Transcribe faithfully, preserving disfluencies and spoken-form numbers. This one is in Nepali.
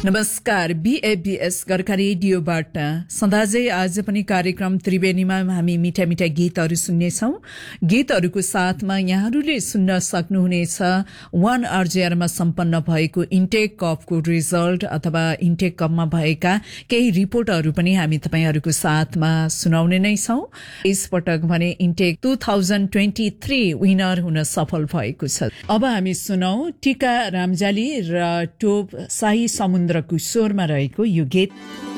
नमस्कार, बीएबीएस गोर्खा रेडियोबाट सदाझै आज पनि कार्यक्रम त्रिवेणीमा हामी मिठा मिठा गीतहरू सुन्नेछौं। गीतहरूको साथमा यहाँहरूले सुन्न सक्नुहुनेछ वान आरजेआरमा सम्पन्न भएको इन्टेक कपको रिजल्ट अथवा इन्टेक कपमा भएका केही रिपोर्टहरू पनि हामी तपाईहरूको साथमा सुनाउने नै छौं। यसपटक भने intake two thousand twenty three winner हुन सफल भएको छ। अब हामी सुनौ टीका रामजाली र टोप शाही समुद्रको स्वरमा रहेको यो गीत।